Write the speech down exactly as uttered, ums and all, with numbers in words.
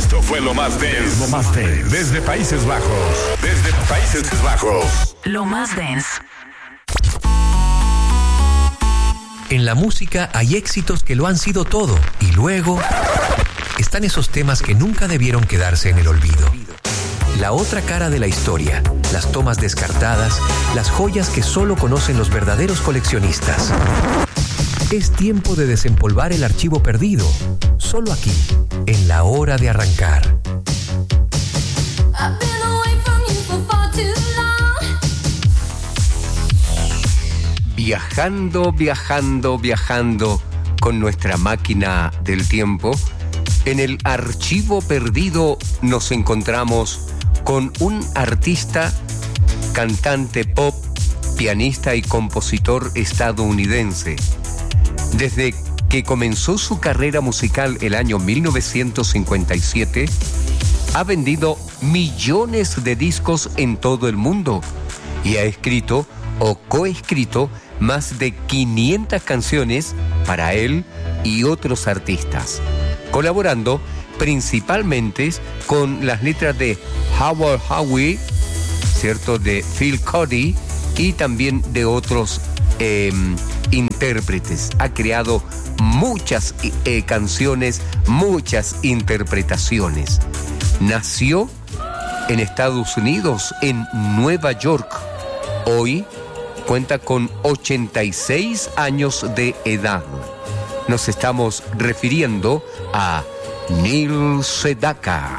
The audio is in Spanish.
Esto fue lo más dance. Lo más dance. Desde Países Bajos. Desde Países Bajos. Lo más dance. En la música hay éxitos que lo han sido todo y luego están esos temas que nunca debieron quedarse en el olvido. La otra cara de la historia, las tomas descartadas, las joyas que solo conocen los verdaderos coleccionistas. Es tiempo de desempolvar el archivo perdido, solo aquí, en La Hora de Arrancar. Viajando, viajando, viajando con nuestra máquina del tiempo, en el archivo perdido nos encontramos con un artista, cantante pop, pianista y compositor estadounidense. Desde que comenzó su carrera musical el año mil novecientos cincuenta y siete, ha vendido millones de discos en todo el mundo y ha escrito o coescrito más de quinientas canciones para él y otros artistas, colaborando principalmente con las letras de Howard Howie, ¿cierto?, de Phil Cody y también de otros eh, intérpretes. Ha creado muchas eh, canciones, muchas interpretaciones. Nació en Estados Unidos, en Nueva York. Hoy cuenta con ochenta y seis años de edad. Nos estamos refiriendo a Neil Sedaka.